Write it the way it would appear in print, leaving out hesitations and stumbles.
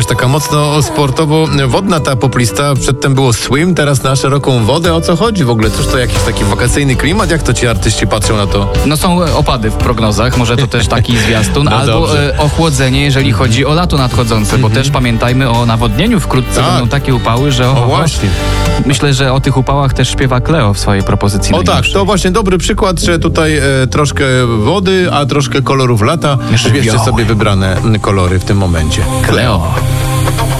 jakaś taka mocno sportowo wodna ta poplista. Przedtem było swim, teraz na szeroką wodę. O co chodzi w ogóle? Cóż to jakiś taki wakacyjny klimat? Jak to ci artyści patrzą na to? No są opady w prognozach, może to też taki zwiastun, No albo ochłodzenie, jeżeli chodzi o lato nadchodzące, bo też pamiętajmy o nawodnieniu wkrótce. Tak. Będą takie upały, że Właśnie. myślę, że o tych upałach też śpiewa Kleo w swojej propozycji. O tak, to właśnie dobry przykład, że tutaj troszkę wody, a troszkę kolorów lata. Wybierzcie Żywioły. sobie wybrane kolory w tym momencie. Kleo.